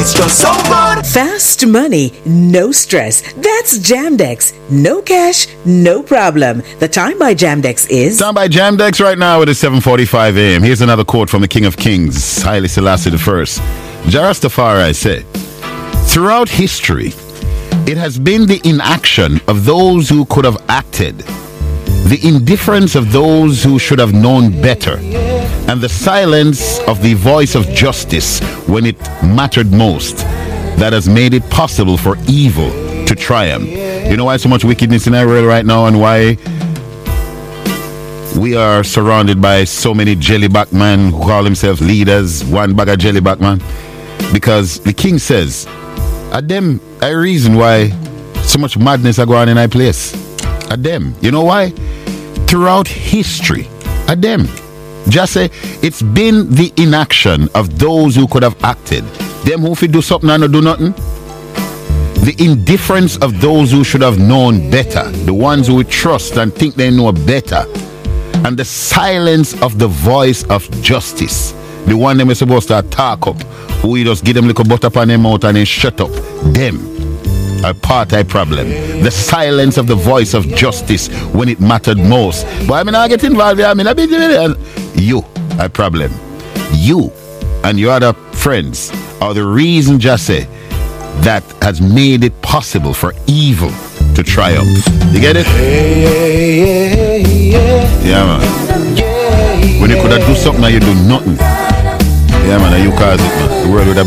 It's just so good. Fast money, no stress. That's Jamdex. No cash, no problem. The time by Jamdex is... Time by Jamdex right now at 7:45 a.m. Here's another quote from the King of Kings, Haile Selassie I. Jah Rastafari said, throughout history, it has been the inaction of those who could have acted, the indifference of those who should have known better, and the silence of the voice of justice when it mattered most that has made it possible for evil to triumph. You know why so much wickedness in our world right now, and why we are surrounded by so many jellyback men who call themselves leaders, one bag of jellyback man? Because the king says, at them, a reason why so much madness are going on in our place. At them. You know why? Throughout history, at them. Just say, it's been the inaction of those who could have acted. Them who could do something and not do nothing. The indifference of those who should have known better. The ones who we trust and think they know better. And the silence of the voice of justice. The one them is supposed to talk up. Who we just give them little butter up on their mouth and then shut up. Them. A part-time problem. The silence of the voice of justice when it mattered most. But I mean, I get involved here. I mean, you, a problem. You and your other friends are the reason, just say, that has made it possible for evil to triumph. You get it? Yeah, man. When you could have do something and you do nothing. Yeah, man, you cause it, man. The world would have